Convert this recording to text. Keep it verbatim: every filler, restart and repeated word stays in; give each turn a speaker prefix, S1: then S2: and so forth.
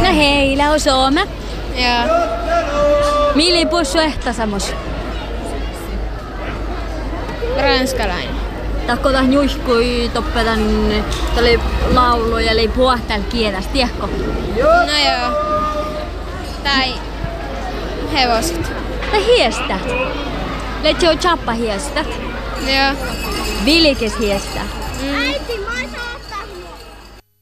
S1: No heillä on Suomi.
S2: Joo.
S1: Mili pussu ehtasamos.
S2: Ranskalainen.
S1: Tahko tah juihkui toppetan tuli laulu ja oli puhtal kielestä, tiedätkö?
S2: No joo. Tai hevoset.
S1: Tai hiestät. Let jo chappa hiestät.
S2: Joo.
S1: Vilikes hiestät.
S2: Mm.